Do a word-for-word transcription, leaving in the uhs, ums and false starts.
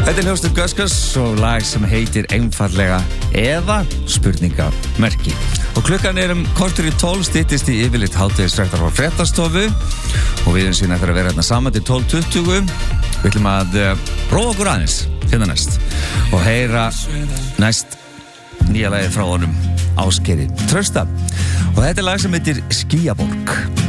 Þetta er hljóðstur Göskus og lag sem heitir einfallega eða spurningamerki. Og klukkan er um kortur í tólf, styttist í yfirleitt hádegisfréttar frá fréttastofu og við erum síðan eftir að vera hérna saman til tólf tuttugu. Við ætlum að uh, róa okkur aðeins hérna næst og heyra næst nýja lagið frá honum Ásgeiri Trausta. Og þetta er lag sem heitir Skýjaborg.